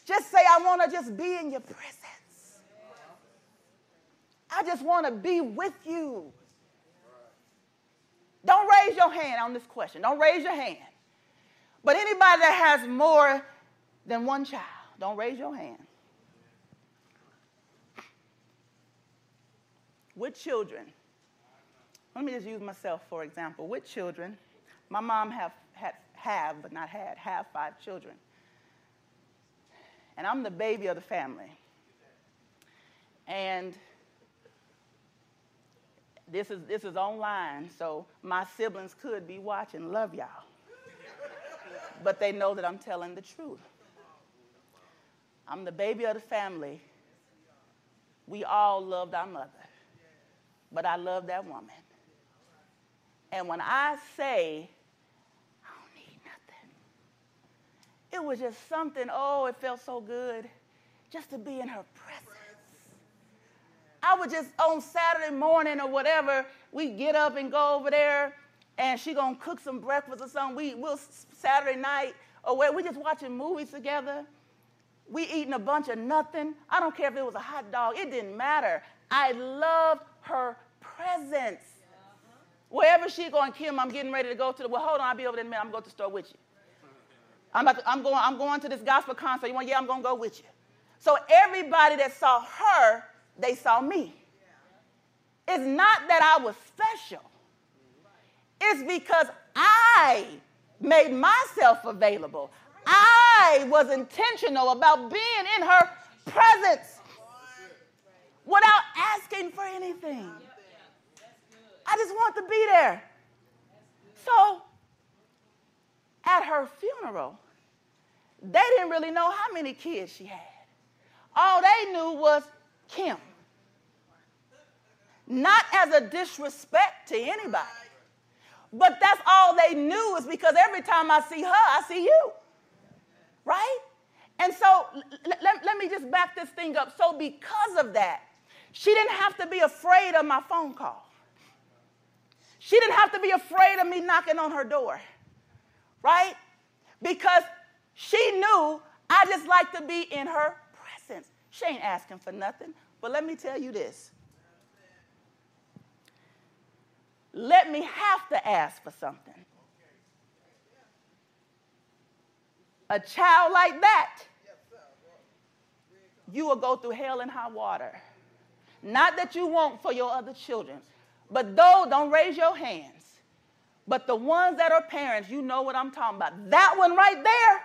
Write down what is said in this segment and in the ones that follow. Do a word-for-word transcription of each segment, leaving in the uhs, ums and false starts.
Just say, I want to just be in your presence. I just want to be with you. Don't raise your hand on this question. Don't raise your hand. But anybody that has more than one child, don't raise your hand. With children, let me just use myself for example. With children, my mom have, had, have, but not had, have five children. And I'm the baby of the family. And this is, this is online, so my siblings could be watching. Love y'all. But they know that I'm telling the truth. I'm the baby of the family. We all loved our mother. But I love that woman. And when I say, I don't need nothing, it was just something, oh, it felt so good just to be in her presence. I would just, on Saturday morning or whatever, we get up and go over there, and she going to cook some breakfast or something. We, we'll, Saturday night, or where we just watching movies together. We eating a bunch of nothing. I don't care if it was a hot dog. It didn't matter. I loved her presence. Wherever she going, Kim, I'm getting ready to go to the, well, hold on, I'll be over there in a minute. I'm going to go to the store with you. I'm, about to, I'm, going, I'm going to this gospel concert. You want, yeah, I'm going to go with you. So everybody that saw her, they saw me. It's not that I was special. It's because I made myself available. I was intentional about being in her presence without asking for anything. I just want to be there. So at her funeral, they didn't really know how many kids she had. All they knew was Kim. Not as a disrespect to anybody. But that's all they knew, is because every time I see her, I see you. Right? And so let, let, let me just back this thing up. So because of that, she didn't have to be afraid of my phone call. She didn't have to be afraid of me knocking on her door. Right? Because she knew I just like to be in her presence. She ain't asking for nothing. But let me tell you this. Let me have to ask for something. A child like that, you will go through hell and high water. Not that you won't for your other children, but those, don't raise your hands. But the ones that are parents, you know what I'm talking about. That one right there,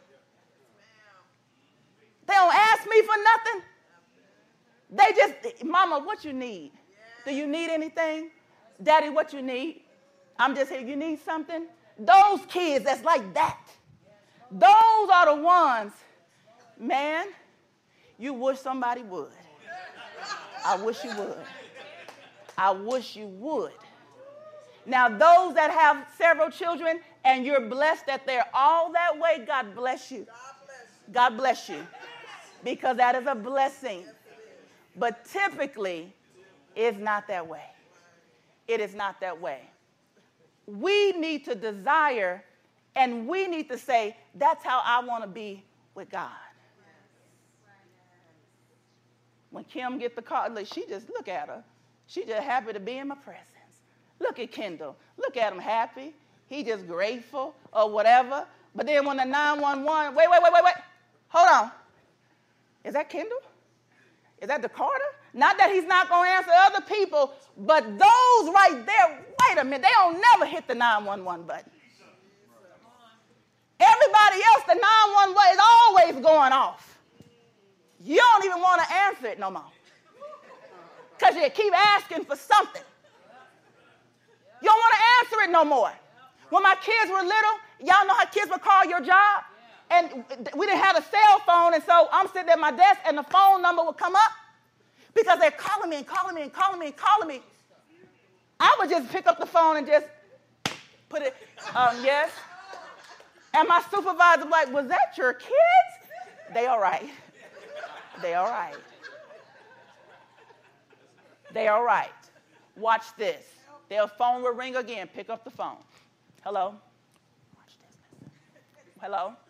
they don't ask me for nothing. They just, Mama, what you need? Do you need anything? Daddy, what you need? I'm just here. You need something? Those kids that's like that. Those are the ones, man, you wish somebody would. I wish you would. I wish you would. Now, those that have several children and you're blessed that they're all that way, God bless you. God bless you. Because that is a blessing. But typically, it's not that way. It is not that way. We need to desire, and we need to say, that's how I want to be with God. When Kim gets the call, look, she just, look at her. She just happy to be in my presence. Look at Kendall. Look at him happy. He just grateful or whatever. But then when the nine one one, wait, wait, wait, wait, wait. Hold on. Is that Kendall? Is that Dakota? Not that he's not going to answer other people, but those right there, wait a minute, they don't never hit the nine one one button. Everybody else, the nine one one is always going off. You don't even want to answer it no more. Because you keep asking for something. You don't want to answer it no more. When my kids were little, y'all know how kids would call your job? And we didn't have a cell phone, and so I'm sitting at my desk, and the phone number would come up because they're calling me and calling me and calling me and calling me. I would just pick up the phone and just put it, um, yes. And my supervisor was like, was that your kids? They all right. They all right. They all right. Watch this. Their phone will ring again. Pick up the phone. Hello? Watch this. Hello?